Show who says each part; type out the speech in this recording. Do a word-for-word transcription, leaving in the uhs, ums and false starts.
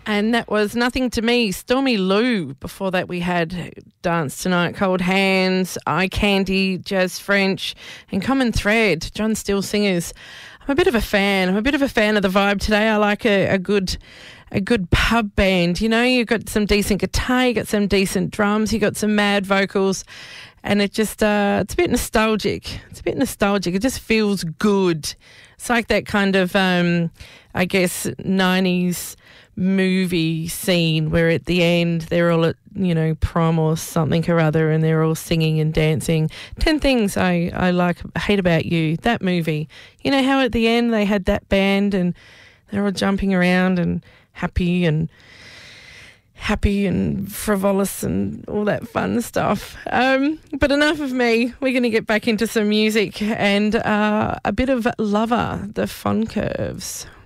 Speaker 1: And that was Nothing to Me, Stormy Lou. Before that we had Dance Tonight, Cold Hands, Eye Candy, Jazz French, and Common Thread, John Steele Singers. I'm a bit of a fan. I'm a bit of a fan of the vibe today. I like a, a good a good pub band. You know, you've got some decent guitar, you got some decent drums, you got some mad vocals, and it just, uh, it's a bit nostalgic. It's a bit nostalgic. It just feels good. It's like that kind of, um, I guess, nineties movie scene where at the end they're all at, you know, prom or something or other, and they're all singing and dancing. Ten Things I, I like, hate about you, that movie. You know how at the end they had that band and they're all jumping around and happy and happy and frivolous and all that fun stuff. Um, but enough of me. We're going to get back into some music and uh, a bit of Lover, the Fun Curves.